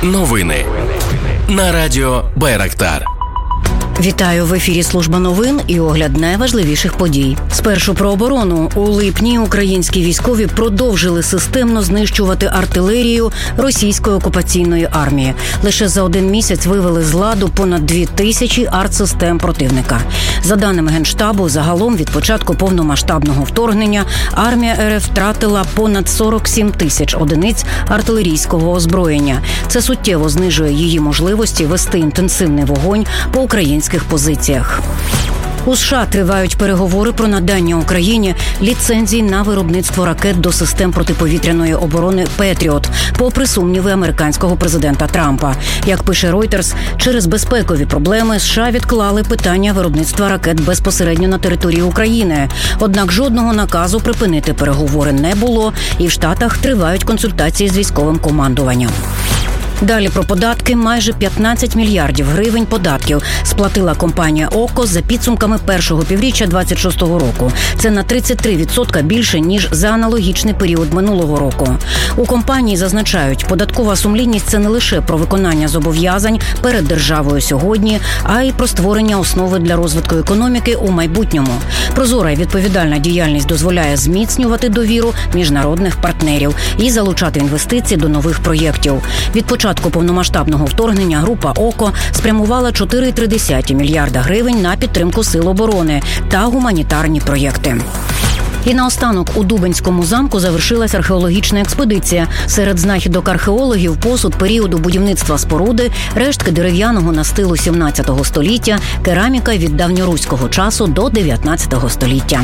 Новини на радіо Байрактар. Вітаю, в ефірі служба новин і огляд найважливіших подій. Спершу про оборону. У липні українські військові продовжили системно знищувати артилерію російської окупаційної армії. Лише за один місяць вивели з ладу понад 2000 артсистем противника. За даними Генштабу, загалом від початку повномасштабного вторгнення армія РФ втратила понад 47 тисяч одиниць артилерійського озброєння. Це суттєво знижує її можливості вести інтенсивний вогонь по українських позиціях. У США тривають переговори про надання Україні ліцензій на виробництво ракет до систем протиповітряної оборони «Петріот», попри сумніви американського президента Трампа. Як пише Reuters, через безпекові проблеми США відклали питання виробництва ракет безпосередньо на території України. Однак жодного наказу припинити переговори не було, і в Штатах тривають консультації з військовим командуванням. Далі про податки. Майже 15 мільярдів гривень податків сплатила компанія ОККО за підсумками першого півріччя 26-го року. Це на 33% більше, ніж за аналогічний період минулого року. У компанії зазначають, податкова сумлінність – це не лише про виконання зобов'язань перед державою сьогодні, а й про створення основи для розвитку економіки у майбутньому. Прозора і відповідальна діяльність дозволяє зміцнювати довіру міжнародних партнерів і залучати інвестиції до нових проєктів. Від початку повномасштабного вторгнення група ОККО спрямувала 4,3 мільярда гривень на підтримку сил оборони та гуманітарні проєкти. І наостанок у Дубенському замку завершилась археологічна експедиція. Серед знахідок археологів посуд періоду будівництва споруди, рештки дерев'яного настилу 17 століття, кераміка від давньоруського часу до 19 століття.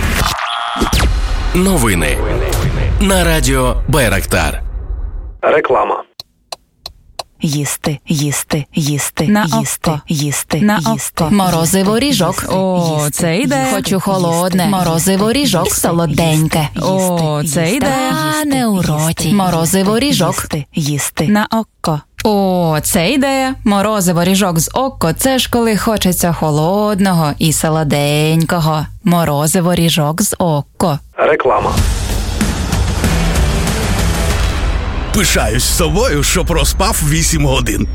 Новини на радіо Байрактар. Реклама. Їсти, їсти, їсти, на їсти, око. їсти, На їсти. око. Морозиво ріжок. О, Їсти, це йде. їсти. Хочу холодне. Морозиво ріжок. Їсти, Солоденьке. О, Їсти, це їсти, йде. Тане у роті. Морозиво ріжок. Їсти, їсти. На око. О, це ідея. Морозиво ріжок з око – це ж коли хочеться холодного і солоденького. Морозиво ріжок з око. Реклама. Пишаюсь собою, що проспав 8 годин.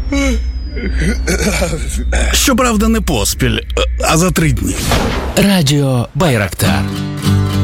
Щоправда, не поспіль, а за 3 дні. Радіо Байрактар.